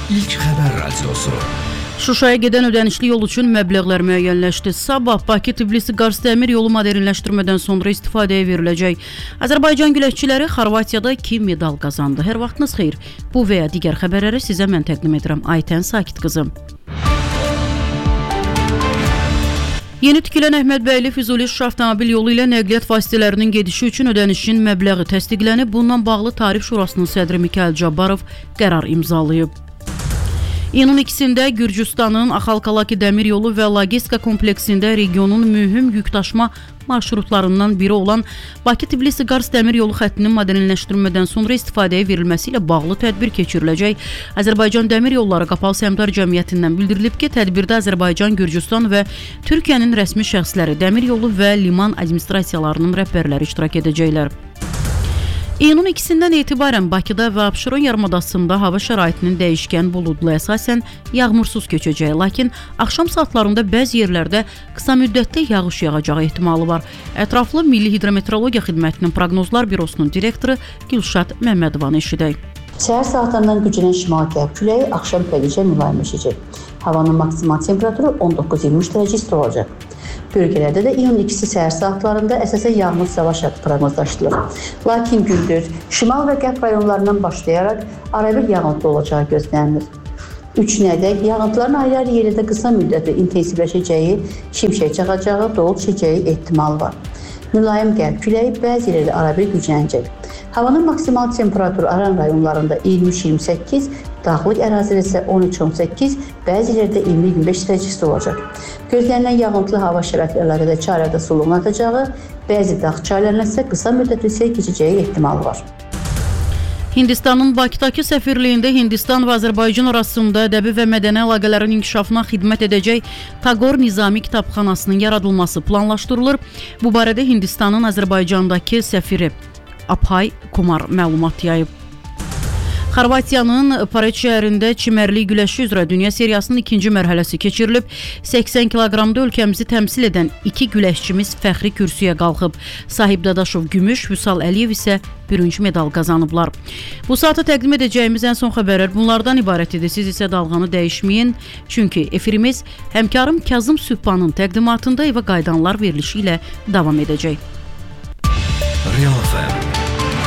İlk xəbər radiosu. Şuşaya gedən ödənişli yol üçün məbləğlər müəyyənləşdi. Sabah Bakı-Tbilisi-Qars dəmir yolu modernləşdirmədən sonra istifadəyə veriləcək. Azərbaycan güləşçiləri Xorvatiyada 2 medal qazandı. Hər vaxtınız xeyir. Bu və ya digər xəbərləri sizə mən təqdim edirəm. Aytən Sakit qızım. Yeni tikilən Əhmədbəyli-Füzuli-Şuşa avtomobil yolu ilə nəqliyyat vasitələrinin gedişi üçün ödənişin məbləği təsdiqlənib. Bundan bağlı Tarif Şurasının sədri Mikayıl Cabbarov qərar imzalayıb. İyunun 2-də Gürcüstanın Axalkalaki dəmir yolu və logistika kompleksində regionun mühüm yükdaşıma marşrutlarından biri olan Bakı-Tbilisi-Qars dəmir yolu xəttinin modernləşdirmədən sonra istifadəyə verilməsi ilə bağlı tədbir keçiriləcək. Azərbaycan Dəmir Yolları Qapalı Səhmdar Cəmiyyətindən bildirilib ki, tədbirdə Azərbaycan, Gürcüstan və Türkiyənin rəsmi şəxsləri, dəmir yolu və liman administrasiyalarının rəhbərləri iştirak edəcəklər. İyunun 2-dən etibarən Bakıda və Abşeron yarımadasında hava şəraitinin dəyişkən buludlu, əsasən yağmursuz keçəcəyi, lakin axşam saatlarında bəzi yerlərdə qısa müddətli yağış yağacağı ehtimalı var. Ətraflı Milli Hidrometeorologiya Xidmətinin Proqnozlar Bürosunun direktoru Gülşad Məmmədovanı eşidək. Səhər saatlarından güclənən şimal qərb küləyi axşam xeylicə mülayimləşəcək. Havanın maksimal temperaturu 19-23 dərəcə isti olacaq. Bölgələrdə də iyunun 2-si səhər saatlarında əsasən yağmursuz hava şəraiti proqnozlaşdırılır. Lakin gündüz şimal və qərb rayonlarından başlayaraq arabir yağıntı olacağı gözlənilir. 3 nədək yağıntıların ayrı-ayrı yerlərdə qısa müddətli intensivləşəcəyi, şimşək çaxacağı, dolu düşəcəyi ehtimal var. Mülayim qərb küləyi bəzi yerlərdə arabir güclənəcək. Havanın maksimal temperaturu Aran rayonlarında 23-28, dağlıq ərazidə isə 13-18, bəzi yerlərdə 20-25 dərəcə isti olacaq. Gözlənilən yağıntılı hava şəraiti əlaqədə çaylarda suluğun artacağı, bəzi dağ çaylarına isə qısa müddətli sel keçəcəyi ehtimalı var. Hindistanın Bakıdakı səfirliyində Hindistan və Azərbaycan arasında ədəbi və mədəni əlaqələrin inkişafına xidmət edəcək Tagor Nizami kitabxanasının yaradılması planlaşdırılır. Bu barədə Hindistanın Azərbaycandakı səfiri Abhay Kumar məlumat yayıb. Xorvatiyanın Paret şəhərində çimərlik güləşi üzrə dünya seriyasının 2-ci mərhələsi keçirilib. 80 kiloqramda ölkəmizi təmsil edən 2 güləşçimiz fəxri kürsüyə qalxıb. Sahib Dadaşov gümüş, Vüsal Əliyev isə bürünc medal qazanıblar. Bu saata təqdim edəcəyimiz ən son xəbərlər bunlardan ibarət idi. Siz isə dalğanı dəyişməyin. Çünki efirimiz həmkarım Kazım Sübhanın təqdimatında evə qayıdanlar verilişi ilə davam edəcək. Real FM